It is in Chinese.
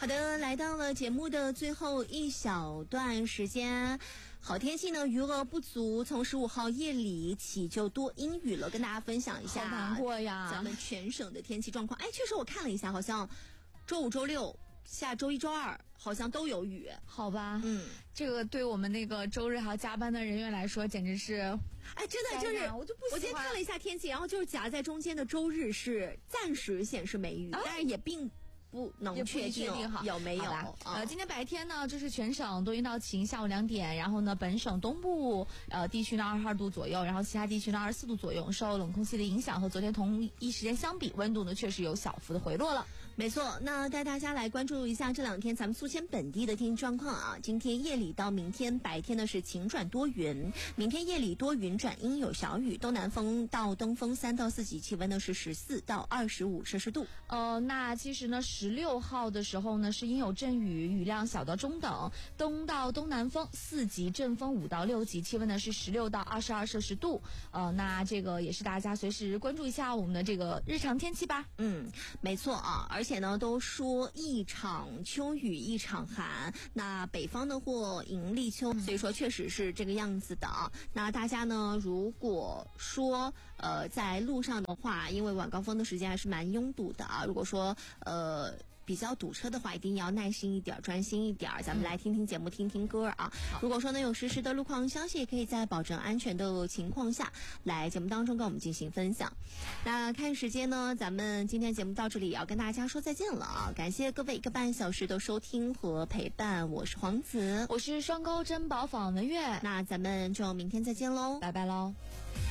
好的，来到了节目的最后一小段时间。好天气呢，余额不足，从15号夜里起就多阴雨了，跟大家分享一下。 好难过呀， 咱们全省的天气状况。哎，确实我看了一下，好像周5、周6、下周1、周2好像都有雨。 好吧，这个对我们那个周日还要加班的人员来说，简直是， 哎，真的就是我就不喜欢。 我今天看了一下天气，然后就是夹在中间的周日是暂时显示没雨，但是也并不能确定有没有。 今天白天呢，就是全省多云到晴，下午2点，然后呢，本省东部地区呢22度左右，然后其他地区呢24度左右。受冷空气的影响，和昨天同一时间相比，温度呢确实有小幅的回落了。 没错，那带大家来关注一下这2天咱们宿迁本地的天气状况啊。今天夜里到明天白天呢是晴转多云，明天夜里多云转阴有小雨，东南风到东风3到4级，气温呢是14到25摄氏度。 那其实呢16号的时候呢是阴有阵雨，雨量小到中等，东到东南风4级，阵风5到6级，气温呢是16到22摄氏度。那这个也是大家随时关注一下我们的这个日常天气吧。 没错啊，而且呢都说一场秋雨一场寒，那北方呢或迎立秋，所以说确实是这个样子的啊。那大家呢如果说在路上的话，因为晚高峰的时间还是蛮拥堵的啊，如果说比较堵车的话，一定要耐心一点，专心一点。咱们来听听节目，听听歌啊。如果说呢有实时的路况消息，也可以在保证安全的情况下来节目当中跟我们进行分享。那看时间呢，咱们今天节目到这里也要跟大家说再见了啊！感谢各位1个半小时的收听和陪伴，我是黄子， 我是双沟珍宝坊文月， 那咱们就明天再见喽， 拜拜喽。